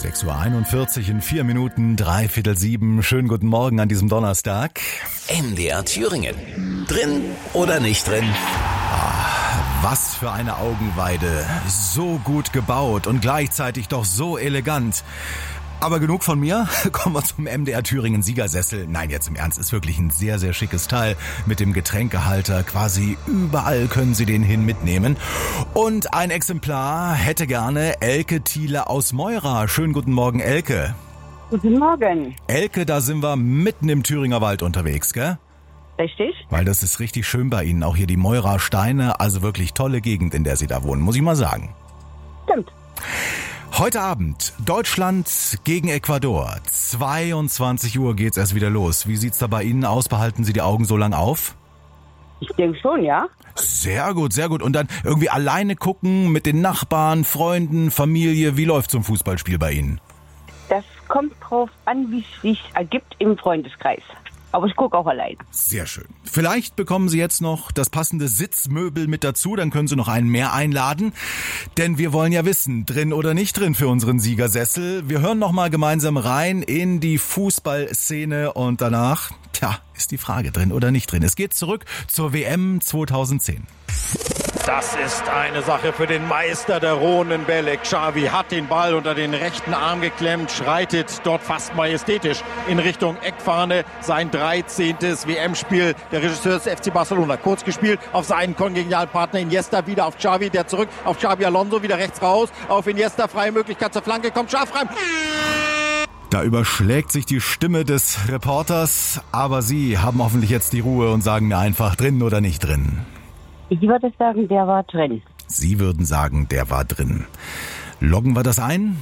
6:41 in 4 Minuten, 6:45. Schönen guten Morgen an diesem Donnerstag. MDR Thüringen. Drin oder nicht drin? Was für eine Augenweide. So gut gebaut und gleichzeitig doch so elegant. Aber genug von mir, kommen wir zum MDR Thüringen Siegersessel. Nein, jetzt im Ernst, ist wirklich ein sehr, sehr schickes Teil mit dem Getränkehalter. Quasi überall können Sie den hin mitnehmen. Und ein Exemplar hätte gerne Elke Thiele aus Meura. Schönen guten Morgen, Elke. Guten Morgen. Elke, da sind wir mitten im Thüringer Wald unterwegs, gell? Richtig? Weil das ist richtig schön bei Ihnen, auch hier die Meurer Steine, also wirklich tolle Gegend, in der Sie da wohnen, muss ich mal sagen. Stimmt. Heute Abend Deutschland gegen Ecuador. 22 Uhr geht's erst wieder los. Wie sieht's da bei Ihnen aus? Behalten Sie die Augen so lang auf? Ich denke schon, ja. Sehr gut, sehr gut. Und dann irgendwie alleine gucken mit den Nachbarn, Freunden, Familie. Wie läuft's zum Fußballspiel bei Ihnen? Das kommt drauf an, wie es sich ergibt im Freundeskreis. Aber ich gucke auch allein. Sehr schön. Vielleicht bekommen Sie jetzt noch das passende Sitzmöbel mit dazu, dann können Sie noch einen mehr einladen. Denn wir wollen ja wissen, drin oder nicht drin für unseren Siegersessel. Wir hören noch mal gemeinsam rein in die Fußballszene und danach, ist die Frage, drin oder nicht drin. Es geht zurück zur WM 2010. Das ist eine Sache für den Meister der rohen Bälle. Xavi hat den Ball unter den rechten Arm geklemmt, schreitet dort fast majestätisch in Richtung Eckfahne. Sein 13. WM-Spiel der Regisseur des FC Barcelona. Kurz gespielt auf seinen Kongenialpartner Iniesta, wieder auf Xavi, der zurück auf Xabi Alonso, wieder rechts raus. Auf Iniesta, freie Möglichkeit zur Flanke, kommt scharf rein. Da überschlägt sich die Stimme des Reporters, aber Sie haben hoffentlich jetzt die Ruhe und sagen mir einfach, drin oder nicht drin. Ich würde sagen, der war drin. Sie würden sagen, der war drin. Loggen wir das ein?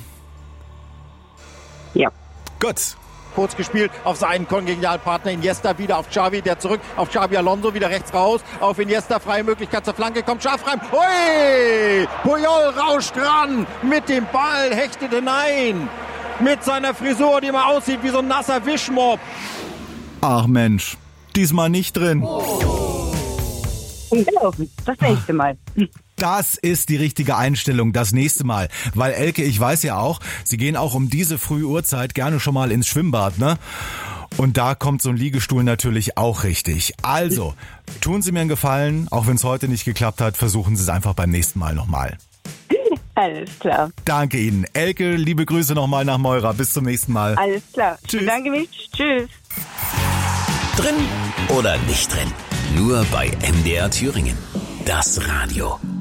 Ja. Gut. Kurz gespielt auf seinen Kongenialpartner Iniesta, wieder auf Xavi, der zurück auf Xabi Alonso, wieder rechts raus. Auf Iniesta, freie Möglichkeit zur Flanke, kommt scharf rein. Ui! Puyol rauscht ran mit dem Ball, hechtet hinein. Mit seiner Frisur, die mal aussieht wie so ein nasser Wischmopp. Ach Mensch, diesmal nicht drin. Das nächste Mal. Das ist die richtige Einstellung, das nächste Mal. Weil Elke, ich weiß ja auch, Sie gehen auch um diese frühe Uhrzeit gerne schon mal ins Schwimmbad, ne? Und da kommt so ein Liegestuhl natürlich auch richtig. Also, tun Sie mir einen Gefallen, auch wenn es heute nicht geklappt hat, versuchen Sie es einfach beim nächsten Mal nochmal. Alles klar. Danke Ihnen. Elke, liebe Grüße nochmal nach Meura. Bis zum nächsten Mal. Alles klar. Tschüss. Ich bedanke mich. Tschüss. Drin oder nicht drin? Nur bei MDR Thüringen. Das Radio.